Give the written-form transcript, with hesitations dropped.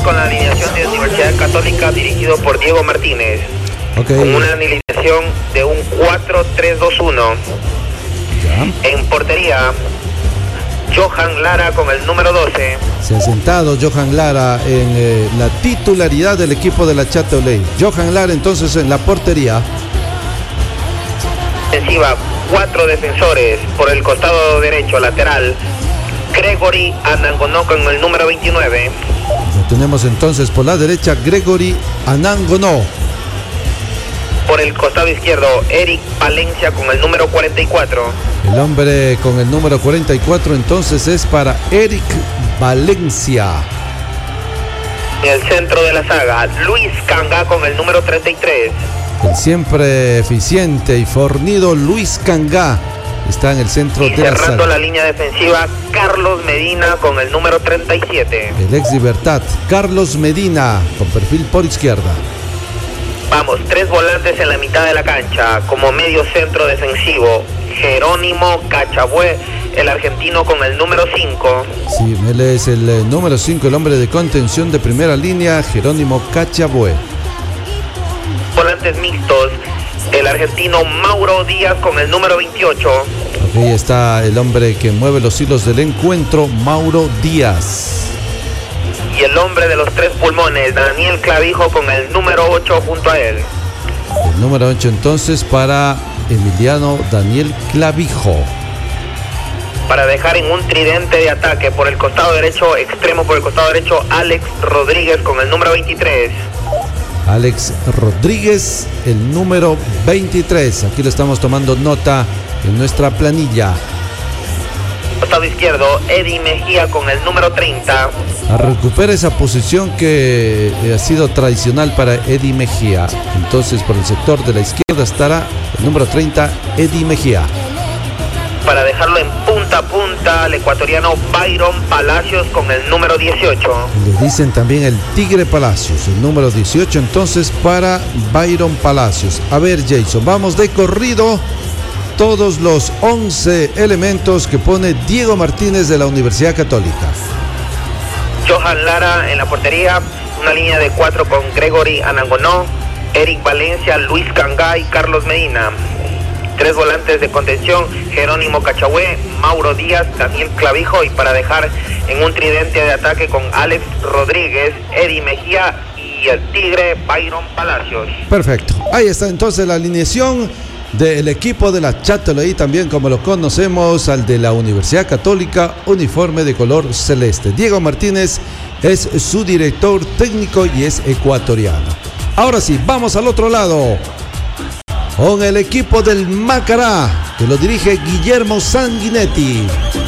con la alineación de Universidad Católica dirigido por Diego Martínez. Okay. Con una alineación de un 4-3-2-1. Ya. En portería, Johan Lara con el número 12. Se ha sentado Johan Lara en la titularidad del equipo de la Châteaulet. Johan Lara entonces en la portería. Defensiva, 4 defensores. Por el costado derecho, lateral, Gregory Anangonó con el número 29. Lo tenemos entonces por la derecha, Gregory Anangonó. Por el costado izquierdo, Eric Valencia con el número 44. El hombre con el número 44 entonces es para Eric Valencia. En el centro de la saga, Luis Canga con el número 33. El siempre eficiente y fornido Luis Canga está en el centro y de la saga. Cerrando la línea defensiva, Carlos Medina con el número 37. El ex Libertad, Carlos Medina, con perfil por izquierda. Vamos, 3 volantes en la mitad de la cancha. Como medio centro defensivo, Jerónimo Cachabué, el argentino con el número 5. Sí, él es el número 5, el hombre de contención de primera línea, Jerónimo Cachabué. Volantes mixtos, el argentino Mauro Díaz con el número 28. Aquí está el hombre que mueve los hilos del encuentro, Mauro Díaz. Y el hombre de los 3 pulmones, Daniel Clavijo con el número 8 junto a él. El número 8 entonces para Emiliano Daniel Clavijo. Para dejar en un tridente de ataque por el costado derecho, extremo por el costado derecho, Alex Rodríguez con el número 23. Alex Rodríguez, el número 23. Aquí lo estamos tomando nota en nuestra planilla. Costado izquierdo, Eddie Mejía con el número 30. A recupera esa posición que ha sido tradicional para Eddie Mejía. Entonces por el sector de la izquierda estará el número 30, Eddie Mejía. Para dejarlo en punta a punta, al ecuatoriano Byron Palacios con el número 18. Le dicen también el Tigre Palacios, el número 18 entonces para Byron Palacios. A ver, Jason, vamos de corrido todos los 11 elementos que pone Diego Martínez de la Universidad Católica. Johan Lara en la portería, una línea de 4 con Gregory Anangonó, Eric Valencia, Luis Canga y Carlos Medina. 3 volantes de contención, Jerónimo Cachabué, Mauro Díaz, Daniel Clavijo, y para dejar en un tridente de ataque con Alex Rodríguez, Eddie Mejía y el Tigre Byron Palacios. Perfecto, ahí está entonces la alineación del equipo de la Châteaulet, también como lo conocemos al de la Universidad Católica, uniforme de color celeste. Diego Martínez es su director técnico y es ecuatoriano. Ahora sí, vamos al otro lado con el equipo del Macará, que lo dirige Guillermo Sanguinetti.